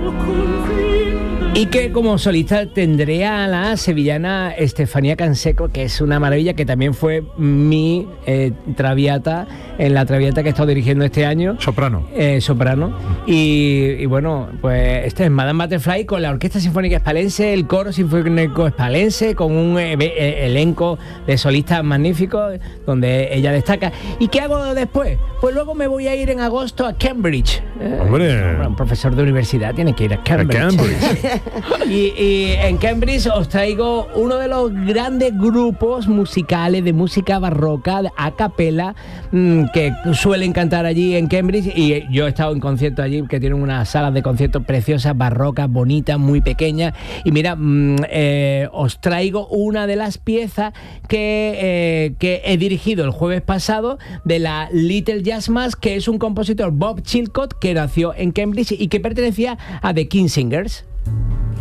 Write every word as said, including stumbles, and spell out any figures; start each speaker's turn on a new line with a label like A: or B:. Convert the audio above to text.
A: Y que como solista tendré a la sevillana Estefanía Canseco, que es una maravilla, que también fue mi eh, traviata, en la traviata que he estado dirigiendo este año.
B: Soprano.
A: Eh, soprano. Y, y bueno, pues este es Madame Butterfly con la Orquesta Sinfónica Hispalense, el Coro Sinfónico Hispalense, con un eh, eh, elenco de solistas magníficos, donde ella destaca. ¿Y qué hago después? Pues luego me voy a ir en agosto a Cambridge. Eh,
B: Hombre.
A: Un profesor de universidad tiene que ir a Cambridge.
B: A Cambridge.
A: Y, y en Cambridge os traigo uno de los grandes grupos musicales de música barroca a capela mmm, que suelen cantar allí en Cambridge, y yo he estado en conciertos allí que tienen unas salas de conciertos preciosas, barrocas, bonitas, muy pequeñas. Y mira, mmm, eh, os traigo una de las piezas que, eh, que he dirigido el jueves pasado de la Little Jazz Mass, que es un compositor, Bob Chilcott, que nació en Cambridge y que pertenecía a The Kingsingers.